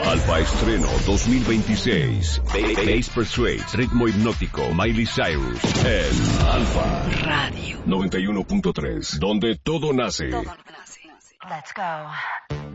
Alfa Estreno 2026. Bass Persuade, ritmo hipnótico, Miley Cyrus. En Alfa Radio 91.3, donde todo nace. Let's go.